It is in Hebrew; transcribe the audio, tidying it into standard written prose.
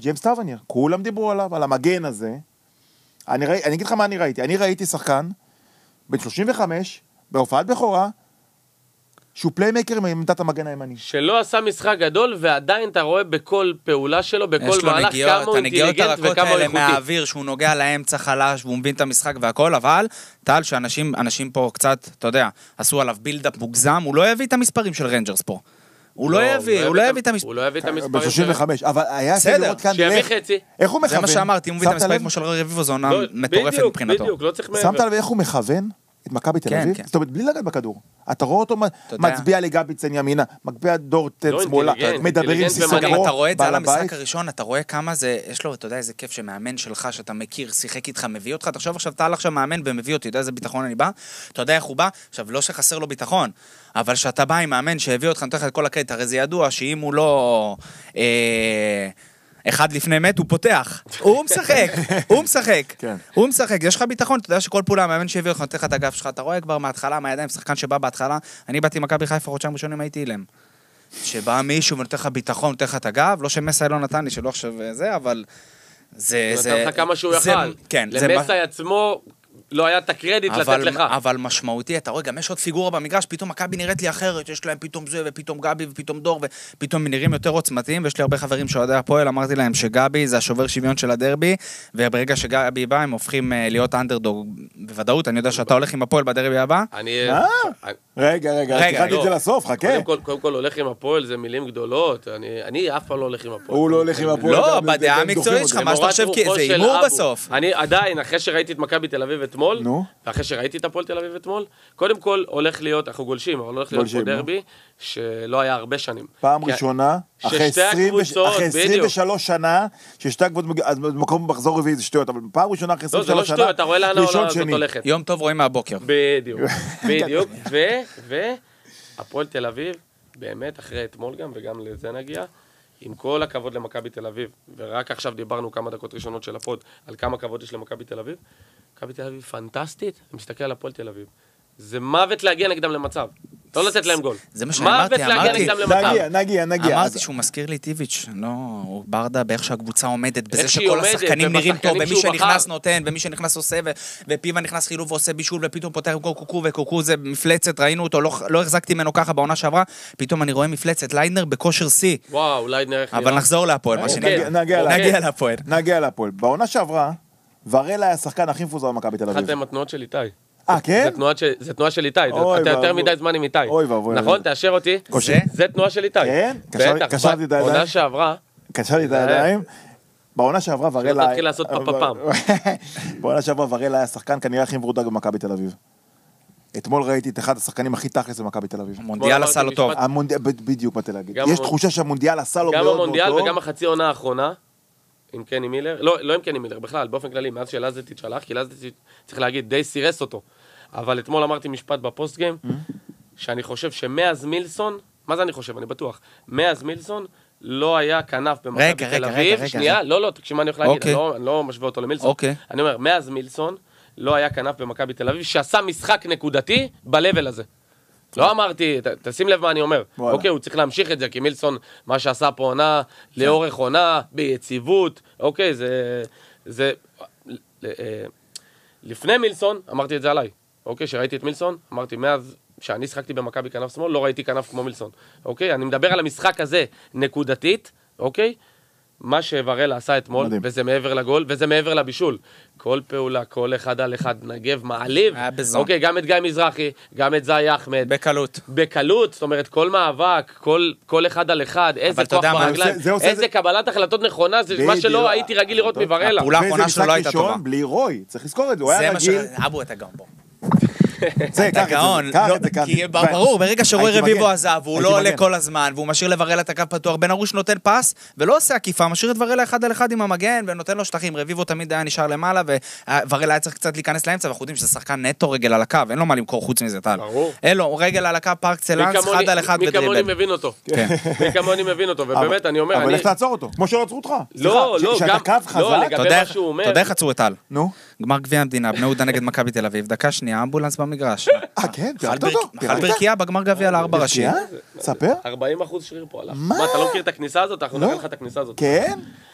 ג'יימס טאווניר, כולם דיברו עליו, על המגן הזה. אני אגיד לך מה אני ראיתי. אני ראיתי שחקן, בן 35, בהופעת בכורה, שהוא פליימקר עם עמדת המגן הימני. שלא עשה משחק גדול, ועדיין אתה רואה בכל פעולה שלו, בכל מהלך, כמה הוא אינטליגנט וכמה הוא איכותי. מהאוויר, שהוא נוגע לאמצע חלש, והוא מבין את המשחק והכל, אבל טל, שאנשים פה קצת, אתה יודע, עשו עליו בילדאפ מוגזם, הוא לא יביא את המספרים של רנג'רס פה. הוא לא יביא את המספרים. הוא לא יביא את המספרים. ב-35, אבל היה בסדר, שיביא חצי. איך הוא מכוון? זה מה שאמרתי, הוא מביא את המספרים כמו של רביבו, זו עונה מטורפת מבחינתו. בדיוק, לא צריך מעבר. שמת לב איך הוא מכוון את מכבי תל אביב? זאת אומרת, בלי לגעת בכדור. אתה רואה אותו מצביע לגביצן ימינה, מגביע דורטן שמאלה, מדבר עם סיסוקו. גם אתה רואה את זה על המשחק הראשון, אתה רואה כמה זה, יש לו, אתה יודע, איזה כיף שמאמן שלך, שאתה מכיר, שיחק איתך, מביא אותך, תחשוב עכשיו, אתה עכשיו מאמן ומביא אותי, אתה יודע איזה ביטחון אני בא, אתה יודע איך הוא בא, עכשיו לא שחסר לו ביטחון, אבל שאתה בא עם מאמן שהביא אותך, נותן לך את כל הקרדיט, הרי זה ידוע שאם הוא לא אחד לפני מת, הוא פותח. הוא משחק. יש לך ביטחון, אתה יודע שכל פעולה המאמן שהביא אותך, נותן לך את הגב שלך, אתה רואה כבר מההתחלה, מהידיים, שחקן שבא בהתחלה, אני באתי מכבי חיפה, חודשיים ראשונים הייתי אילם. שבא מישהו ונותן לך ביטחון, נותן לך את הגב, לא שמסי לא נתן לי, שלא עכשיו זה, אבל זה... נתן לך כמה שהוא יכל. למסי עצמו... לא היה את הקרדיט לתת לך. אבל משמעותי, אתה רואה, גם יש עוד פיגורה במגרש, פתאום מכבי נראית לי אחרת, יש להם פתאום זה, ופתאום גבי, ופתאום דור, ופתאום נראים יותר עוצמתיים, ויש לי הרבה חברים שאוהדי הפועל, אמרתי להם שגבי זה השובר שוויון של הדרבי, וברגע שגבי בא, הם הופכים להיות אנדרדוג בוודאות, אני יודע שאתה הולך עם הפועל בדרבי הבא. רגע, תחלתי את זה לסוף, חכה. קודם כל הולך עם הפועל, זה מילים גדולות, אני אף פעם לא הולך עם הפועל. הוא לא הולך עם הפועל. לא, בדעה המקצועית שלך, מה שאתה חושב, זה הימור בסוף. אני עדיין, אחרי שראיתי את מכבי תל אביב אתמול, ואחרי שראיתי את הפועל תל אביב אתמול, קודם כל הולך להיות, אנחנו גולשים, אבל הולך להיות פה דרבי, שלא היה הרבה שנים. פעם ראשונה, אחרי 23 שנה, ששתי הקבוצות, מקום מחזור רביעי זה שטויות, אבל פעם ראשונה אחרי 23 שנה, לא, זה לא שטויות, אתה רואה לאן העונה הזאת הולכת. יום טוב רואים מהבוקר. בדיוק, והפועל תל אביב, באמת אחרי אתמול גם, וגם לזה נגיע, עם כל הכבוד למכבי תל אביב, ורק עכשיו דיברנו כמה דקות ראשונות של הפוד, על כמה כבוד יש למכבי תל אביב, מכבי תל אביב פנטסטית, אני מסתכל על הפועל תל אביב. זה מוות להגיע נגדם למצב. לא לתת להם גול. זה מה שאמרתי, נגיע. אמרתי שהוא מזכיר לי טיביץ', לא, הוא ברדה באיך שהקבוצה עומדת, בזה שכל השחקנים נראים טוב, ומי שנכנס נותן, ומי שנכנס עושה, ופיבה נכנס חילוב ועושה בישול, ופתאום פותח קוקו, וקוקו זה מפלצת, ראינו אותו, לא החזקתי ממנו ככה בעונה שעברה, פתאום אני רואה מפלצת, ליידנר בכושר שיא. וואו, ליידנר. אבל נחזור להפועל, מה שנגיע להפועל. בעונה שעברה, ורלה היה השחקן הכי מפוזר במכבי תל אביב. אחת התנועות של איתי. כן? זה תנועה של איתי, אתה יותר מדי זמן עם איתי. נכון? תאשר אותי. זה תנועה של איתי. כן? קשרתי את הידיים. בעונה שעברה. קשרתי את הידיים. בעונה שעברה ורלה... תתחיל לעשות פעם. בעונה שעברה ורלה היה שחקן כנראה הכי מבורדג במכבי תל אביב. אתמול ראיתי את אחד השחקנים הכי תכלס במכבי תל אביב. המונדיאל עשה לו טוב. בדיוק באתי להגיד. יש תחושה שהמונדיאל עשה לו מאוד מאוד טוב. גם המונדיאל וגם החצי עונה האחרונה. עם קני מילר, לא עם קני מילר, בכלל, באופן כללי, מאז שלזטיץ' הלך, כי לזטיץ', צריך להגיד, די סירס אותו. אבל אתמול אמרתי משפט בפוסט גיים, שאני חושב שמאז מילסון, מה זה אני חושב? אני בטוח. מאז מילסון לא היה כנף במכבי תל אביב. שנייה, לא, תקשיב מה אני הולך להגיד, אני לא משווה אותו למילסון. אני אומר, מאז מילסון לא היה כנף במכבי תל אביב, שעשה משחק נקודתי בלבל הזה. לא אמרתי, תשים לב מה אני אומר. אוקיי, הוא צריך להמשיך את זה, כי מילסון, מה שעשה פה עונה, לאורך עונה, ביציבות, אוקיי, זה... לפני מילסון, אמרתי את זה עליי. אוקיי, שראיתי את מילסון, אמרתי, מאז שאני שחקתי במכבי כנף שמאל, לא ראיתי כנף כמו מילסון. אוקיי, אני מדבר על המשחק הזה נקודתית, אוקיי? מה שוורלה עשה אתמול, וזה מעבר לגול, וזה מעבר לבישול. כל פעולה, כל אחד על אחד, נגב, מעליב. אוקיי, גם את גיא מזרחי, גם את זאי אחמד. בקלות, זאת אומרת, כל מאבק, כל אחד על אחד, איזה כוח ברגליים, איזה קבלת החלטות נכונה, זה מה שלא הייתי רגיל לראות מוורלה. הפעולה האחרונה שלו לא הייתה טובה. בלי רוי, צריך לזכור את זה, הוא היה רגיל. אבו אתה גם בו. אתה גאון, כי ברור, ברגע שרואי רביבו עזב, והוא לא עולה כל הזמן, והוא משאיר לוורלה את הקו פתוח, בן ארוש נותן פס, ולא עושה עקיפה, משאיר את וורלה אחד על אחד עם המגן, ונותן לו שטחים, רביבו תמיד היה נשאר למעלה, ווורלה היה צריך קצת להיכנס לאמצע, ואנחנו יודעים שזה שחקן נטו רגל על הקו, אין לו מה למכור חוץ מזה, טל. אין לו, רגל על הקו, פארק צלנס, אחד על אחד ודריבל. מי כמוני מבין אותו, ובאמת, אני אומר, אבל איך תעצור אותו? כמו שלא עצרו אותך. לא, שאתה קו חזק. אתה יודע איך עצרו את טל? נו? גמר גביע המדינה, בני יהודה נגד מכבי תל אביב, דקה שנייה, אמבולנס במגרש. כן, פירקת אותו? חל ברקיעה בגמר גביע ל4 ראשים. ספר. 40% שריר פה עליו. מה, אתה לא מכיר את הכניסה הזאת? אנחנו נראה לך את הכניסה הזאת. כן?